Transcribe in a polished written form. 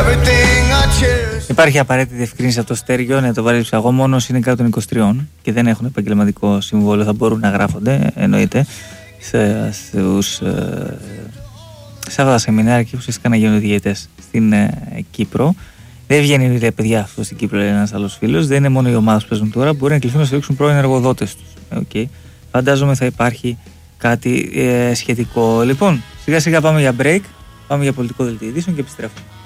Υπάρχει απαραίτητη διευκρίνηση από το Στέργιο. Ναι, το βαρύ ψαγόμονος είναι κάτω των 23 και δεν έχουν επαγγελματικό συμβόλαιο. Θα μπορούν να γράφονται, εννοείται, σε αυτά τα σεμινάρια και ουσιαστικά να γίνουν διαιτητές στην Κύπρο. Δεν βγαίνει ρε παιδιά αυτό στην Κύπρο, λέει ένας άλλος φίλος. Δεν είναι μόνο οι ομάδες που παίζουν τώρα, μπορεί να κληθούν να στηρίξουν πρώην εργοδότες τους. Okay. Φαντάζομαι θα υπάρχει κάτι σχετικό. Λοιπόν, σιγά σιγά πάμε για break, πάμε για πολιτικό δελτίο ειδήσεων και επιστρέφουμε.